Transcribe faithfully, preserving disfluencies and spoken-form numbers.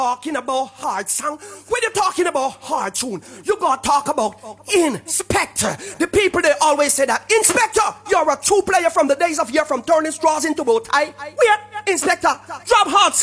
talking about hard song. When you're talking about hard tune, you gotta talk about Inspector. The people they always say that Inspector, you're a true player from the days of year from turning straws into bow tie. We're Inspector, drop hard song.